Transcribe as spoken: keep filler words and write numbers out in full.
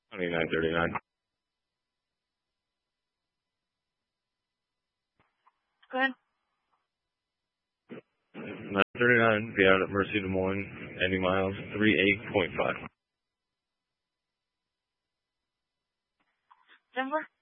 twenty-nine thirty-nine. Go ahead. nine thirty-nine, be out at Mercy Des Moines, eighty miles, three eight point five. Denver?